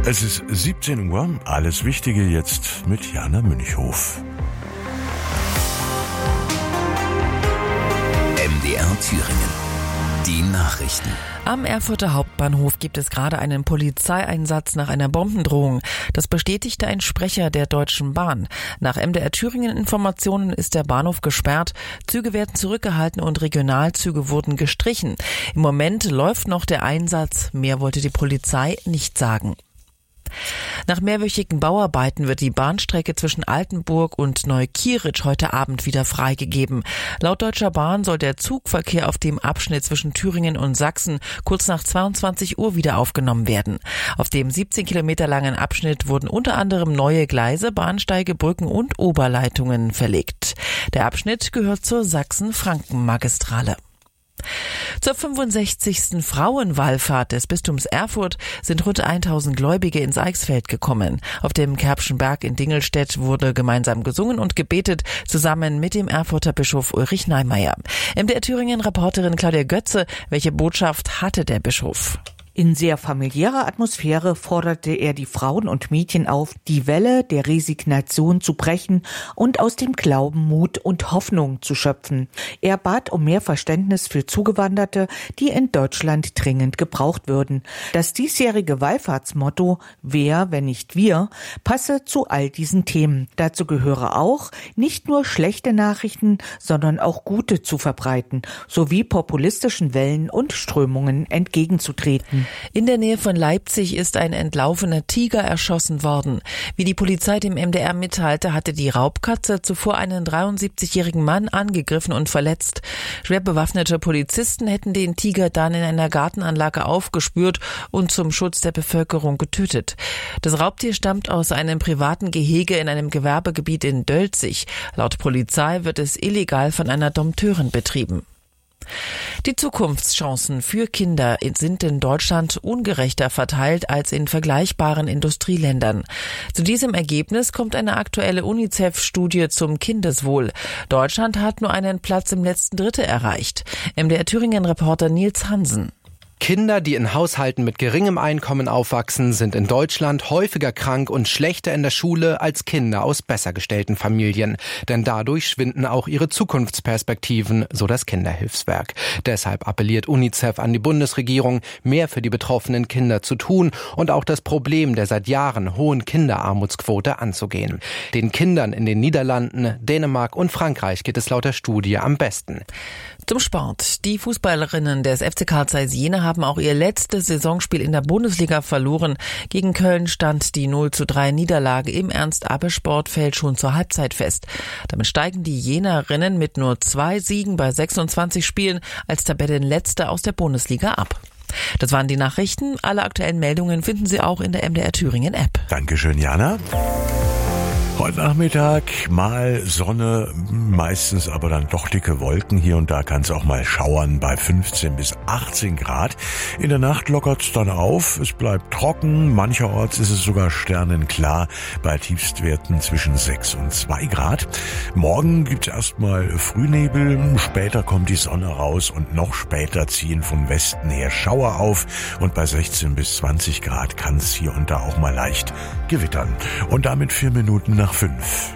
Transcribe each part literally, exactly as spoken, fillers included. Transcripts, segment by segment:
Es ist siebzehn Uhr, alles Wichtige jetzt mit Jana Münchhof. M D R Thüringen. Die Nachrichten. Am Erfurter Hauptbahnhof gibt es gerade einen Polizeieinsatz nach einer Bombendrohung. Das bestätigte ein Sprecher der Deutschen Bahn. Nach M D R Thüringen Informationen ist der Bahnhof gesperrt. Züge werden zurückgehalten und Regionalzüge wurden gestrichen. Im Moment läuft noch der Einsatz. Mehr wollte die Polizei nicht sagen. Nach mehrwöchigen Bauarbeiten wird die Bahnstrecke zwischen Altenburg und Neukieritz heute Abend wieder freigegeben. Laut Deutscher Bahn soll der Zugverkehr auf dem Abschnitt zwischen Thüringen und Sachsen kurz nach zweiundzwanzig Uhr wieder aufgenommen werden. Auf dem siebzehn Kilometer langen Abschnitt wurden unter anderem neue Gleise, Bahnsteige, Brücken und Oberleitungen verlegt. Der Abschnitt gehört zur Sachsen-Franken-Magistrale. Zur fünfundsechzigsten Frauenwallfahrt des Bistums Erfurt sind rund tausend Gläubige ins Eichsfeld gekommen. Auf dem Kerbschen Berg in Dingelstedt wurde gemeinsam gesungen und gebetet, zusammen mit dem Erfurter Bischof Ulrich Neimeyer. M D R Thüringen-Reporterin Claudia Götze, welche Botschaft hatte der Bischof? In sehr familiärer Atmosphäre forderte er die Frauen und Mädchen auf, die Welle der Resignation zu brechen und aus dem Glauben Mut und Hoffnung zu schöpfen. Er bat um mehr Verständnis für Zugewanderte, die in Deutschland dringend gebraucht würden. Das diesjährige Wallfahrtsmotto „Wer, wenn nicht wir?" passe zu all diesen Themen. Dazu gehöre auch, nicht nur schlechte Nachrichten, sondern auch gute zu verbreiten, sowie populistischen Wellen und Strömungen entgegenzutreten. In der Nähe von Leipzig ist ein entlaufener Tiger erschossen worden. Wie die Polizei dem M D R mitteilte, hatte die Raubkatze zuvor einen dreiundsiebzigjährigen Mann angegriffen und verletzt. Schwer bewaffnete Polizisten hätten den Tiger dann in einer Gartenanlage aufgespürt und zum Schutz der Bevölkerung getötet. Das Raubtier stammt aus einem privaten Gehege in einem Gewerbegebiet in Dölzig. Laut Polizei wird es illegal von einer Dompteurin betrieben. Die Zukunftschancen für Kinder sind in Deutschland ungerechter verteilt als in vergleichbaren Industrieländern. Zu diesem Ergebnis kommt eine aktuelle UNICEF-Studie zum Kindeswohl. Deutschland hat nur einen Platz im letzten Drittel erreicht. M D R Thüringen-Reporter Nils Hansen. Kinder, die in Haushalten mit geringem Einkommen aufwachsen, sind in Deutschland häufiger krank und schlechter in der Schule als Kinder aus besser gestellten Familien. Denn dadurch schwinden auch ihre Zukunftsperspektiven, so das Kinderhilfswerk. Deshalb appelliert UNICEF an die Bundesregierung, mehr für die betroffenen Kinder zu tun und auch das Problem der seit Jahren hohen Kinderarmutsquote anzugehen. Den Kindern in den Niederlanden, Dänemark und Frankreich geht es laut der Studie am besten. Zum Sport. Die Fußballerinnen des F C Carl Zeiss Jena haben auch ihr letztes Saisonspiel in der Bundesliga verloren. Gegen Köln stand die null zu drei Niederlage im Ernst-Abbe-Sportfeld schon zur Halbzeit fest. Damit steigen die Jenerinnen mit nur zwei Siegen bei sechsundzwanzig Spielen als Tabellenletzte aus der Bundesliga ab. Das waren die Nachrichten. Alle aktuellen Meldungen finden Sie auch in der M D R Thüringen App. Dankeschön, Jana. Heute Nachmittag mal Sonne, meistens aber dann doch dicke Wolken. Hier und da kann es auch mal schauern bei fünfzehn bis achtzehn Grad. In der Nacht lockert es dann auf, es bleibt trocken. Mancherorts ist es sogar sternenklar bei Tiefstwerten zwischen sechs und zwei Grad. Morgen gibt es erstmal Frühnebel, später kommt die Sonne raus und noch später ziehen vom Westen her Schauer auf. Und bei sechzehn bis zwanzig Grad kann es hier und da auch mal leicht gewittern. Und damit vier Minuten nach fünf.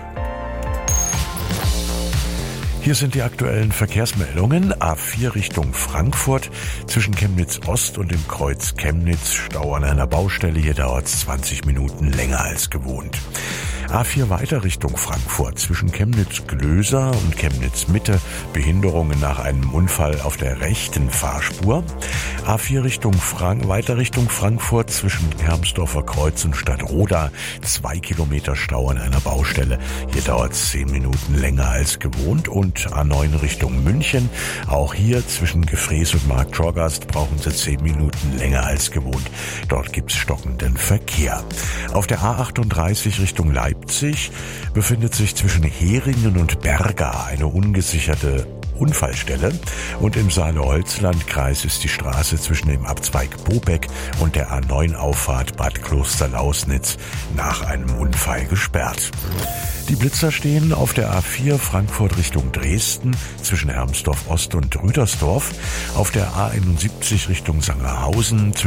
Hier sind die aktuellen Verkehrsmeldungen. A vier Richtung Frankfurt zwischen Chemnitz Ost und dem Kreuz Chemnitz. Stau an einer Baustelle. Hier dauert es zwanzig Minuten länger als gewohnt. A vier weiter Richtung Frankfurt zwischen Chemnitz-Glöser und Chemnitz-Mitte. Behinderungen nach einem Unfall auf der rechten Fahrspur. A vier Richtung Frank- weiter Richtung Frankfurt zwischen Hermsdorfer Kreuz und Stadtroda. Zwei Kilometer Stau an einer Baustelle. Hier dauert es zehn Minuten länger als gewohnt. Und A neun Richtung München. Auch hier zwischen Gefrees und Marktschorgast brauchen Sie zehn Minuten länger als gewohnt. Dort gibt's stockenden Verkehr. Auf der A achtunddreißig Richtung Leipzig befindet sich zwischen Heringen und Berga eine ungesicherte Unfallstelle und im Saale-Holzland-Kreis ist die Straße zwischen dem Abzweig Bobeck und der A neun Auffahrt Bad Klosterlausnitz nach einem Unfall gesperrt. Die Blitzer stehen auf der A vier Frankfurt Richtung Dresden zwischen Hermsdorf Ost und Rüdersdorf, auf der A einundsiebzig Richtung Sangerhausen